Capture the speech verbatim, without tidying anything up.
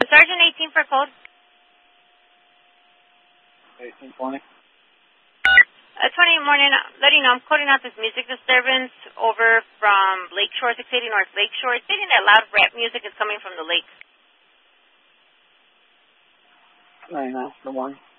Sergeant eighteen for code. eighteen twenty. Uh, twenty morning, letting know I'm coding out this music disturbance over from Lakeshore, six eighty North Lakeshore. It's stating that loud rap music is coming from the lake. ninety-nine for one.